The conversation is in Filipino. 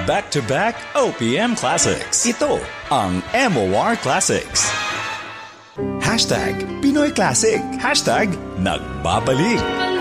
back-to-back OPM Classics. Ito ang MOR Classics. Hashtag Pinoy Classic. Hashtag Nagbabalik.